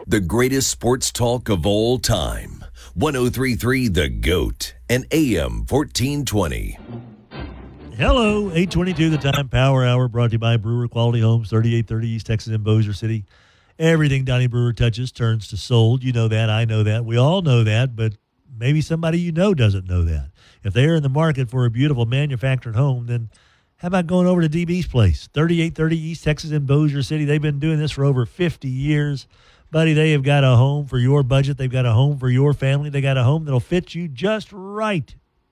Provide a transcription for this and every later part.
The greatest sports talk of all time. 103.3 The GOAT and AM 1420. Hello, 8:22 the time, Power Hour, brought to you by Brewer Quality Homes, 3830 East Texas in Bossier City. Everything Donnie Brewer touches turns to sold. You know that. I know that. We all know that, but maybe somebody you know doesn't know that. If they're in the market for a beautiful manufactured home, then how about going over to DB's Place, 3830 East Texas in Bossier City? They've been doing this for over 50 years. Buddy, they have got a home for your budget. They've got a home for your family. They got a home that'll fit you just right.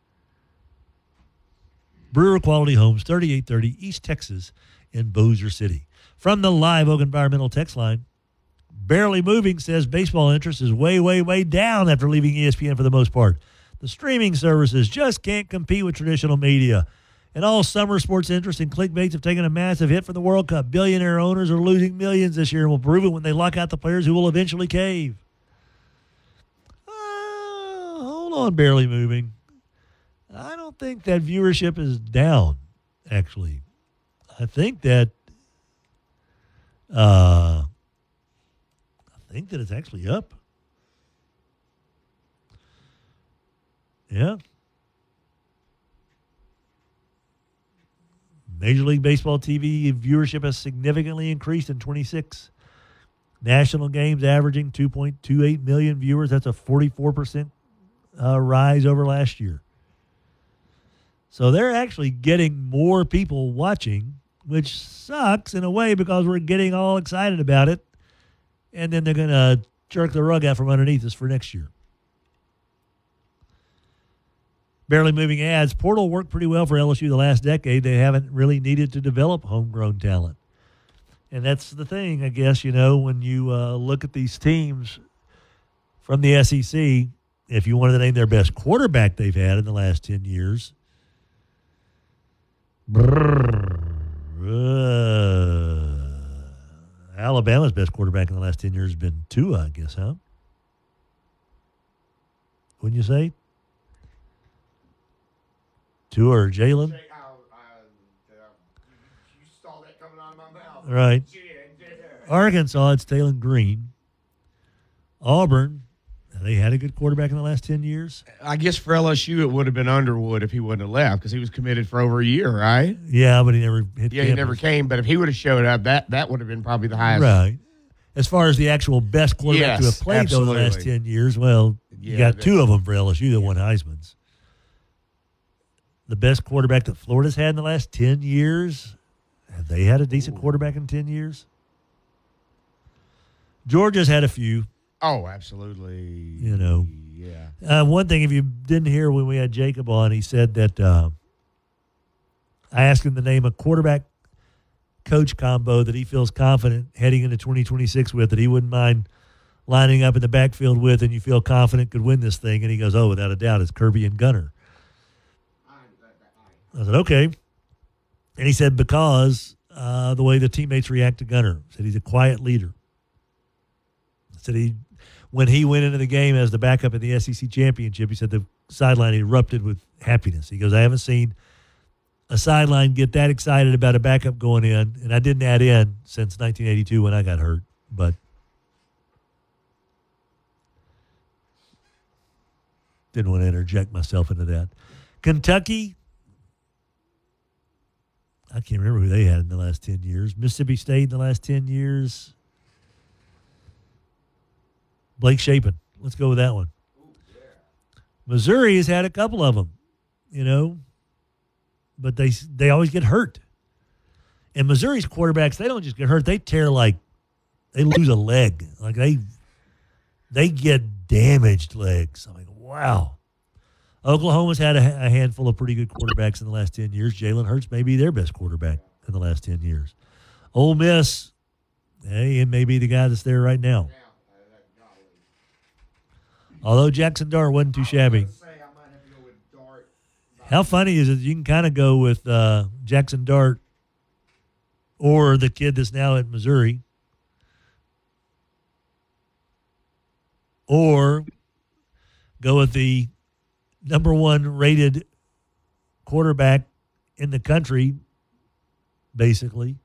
Brewer Quality Homes, 3830 East Texas in Bossier City. From the Live Oak Environmental text line, Barely Moving says baseball interest is way, way, way down after leaving ESPN for the most part. The streaming services just can't compete with traditional media. And all summer sports interest in clickbaits have taken a massive hit from the World Cup. Billionaire owners are losing millions this year and will prove it when they lock out the players who will eventually cave. Hold on, Barely Moving. I don't think that viewership is down, actually. I think that it's actually up. Yeah. Major League Baseball TV viewership has significantly increased in 26 national games, averaging 2.28 million viewers. That's a 44% rise over last year. So they're actually getting more people watching, which sucks in a way because we're getting all excited about it, and then they're going to jerk the rug out from underneath us for next year. Barely Moving adds, portal worked pretty well for LSU the last decade. They haven't really needed to develop homegrown talent. And that's the thing, I guess, when you look at these teams from the SEC, if you wanted to name their best quarterback they've had in the last 10 years, Alabama's best quarterback in the last 10 years has been Tua, I guess, huh? Wouldn't you say? Tua or Jalen? You saw that coming out of my mouth. Right. Arkansas, it's Talon Green. Auburn, they had a good quarterback in the last 10 years. I guess for LSU, it would have been Underwood if he wouldn't have left because he was committed for over a year, right? Yeah, but he never hit campus. He never came. But if he would have showed up, that would have been probably the highest. Right. As far as the actual best quarterback to have played over the last 10 years, well, you got two of them for LSU that won Heisman's. The best quarterback that Florida's had in the last 10 years, have they had a decent quarterback in 10 years? Georgia's had a few. Oh, absolutely. Yeah. One thing, if you didn't hear when we had Jacob on, he said that I asked him to name a quarterback-coach combo that he feels confident heading into 2026 with, that he wouldn't mind lining up in the backfield with, and you feel confident could win this thing. And he goes, without a doubt, it's Kirby and Gunner. I said, okay. And he said, because the way the teammates react to Gunner. He said he's a quiet leader. He said when he went into the game as the backup in the SEC championship, he said the sideline erupted with happiness. He goes, I haven't seen a sideline get that excited about a backup going in, and I didn't add in since 1982 when I got hurt, but didn't want to interject myself into that. Kentucky, I can't remember who they had in the last 10 years. Mississippi State in the last 10 years. Blake Shapen. Let's go with that one. Missouri has had a couple of them, but they always get hurt. And Missouri's quarterbacks, they don't just get hurt. They tear they lose a leg. Like they get damaged legs. I'm like, wow. Oklahoma's had a handful of pretty good quarterbacks in the last 10 years. Jalen Hurts may be their best quarterback in the last 10 years. Ole Miss, it may be the guy that's there right now. Although Jackson Dart wasn't too shabby. How funny is it you can kind of go with Jackson Dart or the kid that's now at Missouri, or go with the number one rated quarterback in the country, basically,